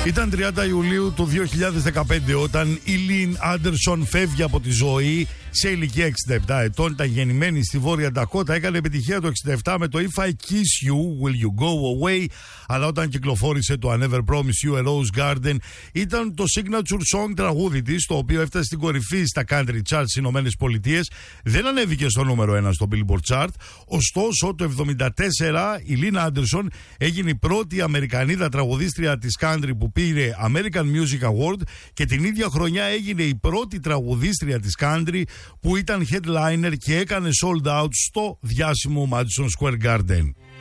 Ήταν 30 Ιουλίου του 2015 όταν η Λιν Άντερσον φεύγει από τη ζωή σε ηλικία 67 ετών. Ήταν γεννημένη στη Βόρεια Ντακότα. Έκανε επιτυχία το 67 με το If I Kiss You, Will You Go Away. Αλλά όταν κυκλοφόρησε το I Never Promise You a Rose Garden, ήταν το signature song τραγούδι της, το οποίο έφτασε στην κορυφή στα country charts στις Ηνωμένες Πολιτείες. Δεν ανέβηκε στο νούμερο 1 στο Billboard chart. Ωστόσο, το 1974 η Λιν Άντερσον έγινε η πρώτη Αμερικανίδα τραγουδίστρια της country που πήρε American Music Award και την ίδια χρονιά έγινε η πρώτη τραγουδίστρια της country που ήταν headliner και έκανε sold out στο διάσημο Madison Square Garden.